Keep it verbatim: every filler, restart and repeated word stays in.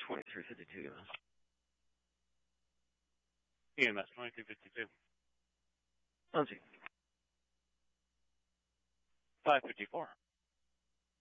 twenty-three fifty-two, E M S. E M S twenty-three fifty-two. Lindsay. five fifty-four.